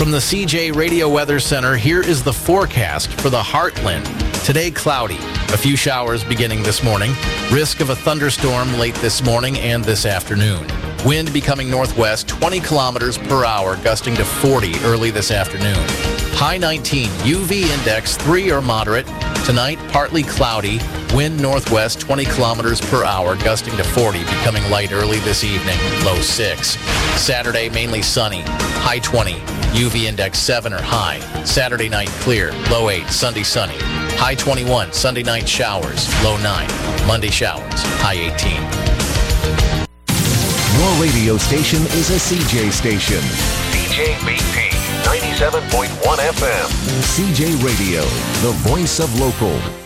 From the CJ Radio Weather Center, here is the forecast for the Heartland. Today, cloudy. A few showers beginning this morning. Risk of a thunderstorm late this morning and this afternoon. Wind becoming northwest 20 kilometers per hour, gusting to 40 early this afternoon. High 19, UV index 3 or moderate. Tonight, partly cloudy. Wind northwest 20 kilometers per hour, gusting to 40, becoming light early this evening, low 6. Saturday, mainly sunny. High 20, UV index 7 or high. Saturday night, clear, low 8. Sunday, sunny. High 21, Sunday night showers, low 9. Monday showers, high 18. Your radio station is a CJ station. CJBP 97.1 FM. CJ Radio, the voice of local.